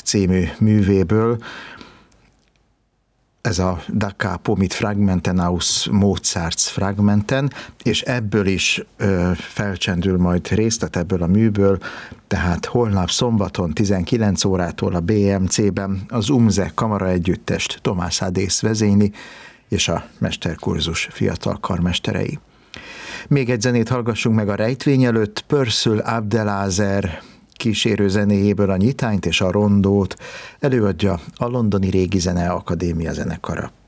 című művéből, ez a Da capo mit fragmenten aus Mozarts fragmenten, és ebből is felcsendül majd részlet ebből a műből, tehát holnap szombaton 19 órától a BMC-ben az UMZE Kamara Együttest Tomás Adész vezényli, és a mesterkurzus fiatal karmesterei. Még egy zenét hallgassunk meg a rejtvény előtt, Purcell Abdelazer kísérő zenéjéből a nyitányt és a rondót előadja a Londoni Régi Zene Akadémia zenekara.